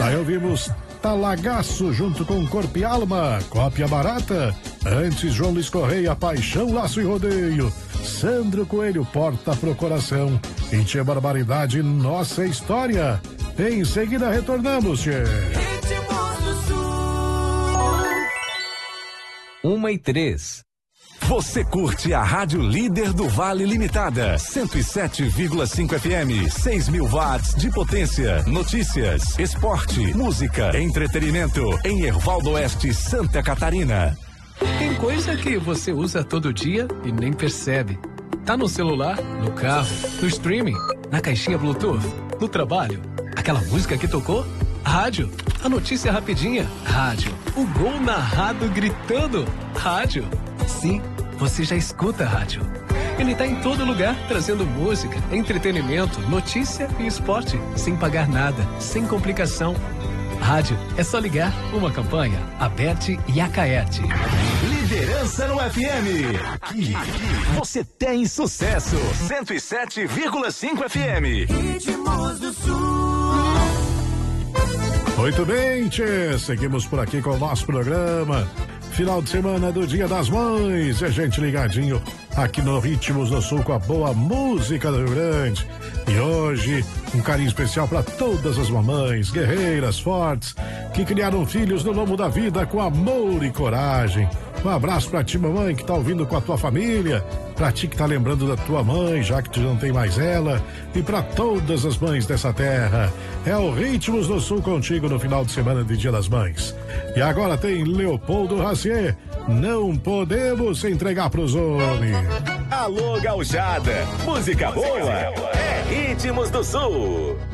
Aí ouvimos Talagaço junto com Corpo e Alma, Cópia Barata. Antes, João Luiz Correia, Paixão, Laço e Rodeio. Sandro Coelho, Porta pro Coração. E Tia Barbaridade, Nossa História. Em seguida, retornamos, tchê. 1:03. Você curte a Rádio Líder do Vale Limitada, 107,5 FM, 6.000 watts de potência. Notícias, esporte, música, entretenimento, em Hervaldo Oeste, Santa Catarina. Tem coisa que você usa todo dia e nem percebe. Tá no celular, no carro, no streaming, na caixinha Bluetooth, no trabalho. Aquela música que tocou? Rádio. A notícia rapidinha? Rádio. O gol narrado gritando? Rádio. Sim, você já escuta a rádio. Ele tá em todo lugar, trazendo música, entretenimento, notícia e esporte, sem pagar nada, sem complicação. Rádio, é só ligar. Uma campanha, Aberte e Acaerte. Liderança no FM. Aqui você tem sucesso. 107,5 FM. Ritmos do Sul. Muito bem, tchê. Seguimos por aqui com o nosso programa. Final de semana do Dia das Mães. E a gente ligadinho aqui no Ritmos do Sul com a boa música do Rio Grande. E hoje, um carinho especial para todas as mamães, guerreiras, fortes, que criaram filhos no lombo da vida com amor e coragem. Um abraço pra ti, mamãe, que tá ouvindo com a tua família, pra ti que tá lembrando da tua mãe, já que tu não tem mais ela, e pra todas as mães dessa terra. É o Ritmos do Sul contigo no final de semana de Dia das Mães. E agora tem Leopoldo Racier, Não Podemos Entregar pros Homens. Alô, gauchada, música boa é Ritmos do Sul.